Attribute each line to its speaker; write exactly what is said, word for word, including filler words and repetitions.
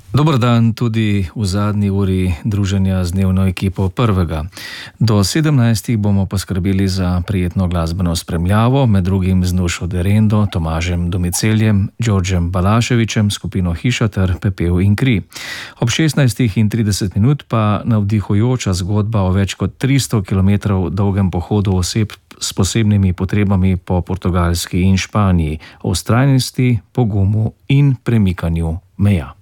Speaker 1: Dober dan tudi v zadnji uri druženja z dnevno ekipo Prvega. Do sedemnajstih bomo poskrbeli za prijetno glasbeno spremljavo, med drugim z Nušo Derendo, Tomažem Domiceljem, Đorđem Balaševićem, skupino Hiša ter Pepel in kri. Ob šestnajstih in trideset minut pa navdihujoča zgodba o več kot tristo kilometrov dolgem pohodu oseb s posebnimi potrebami po Portugalski in Španiji, o vztrajnosti, pogumu in premikanju meja.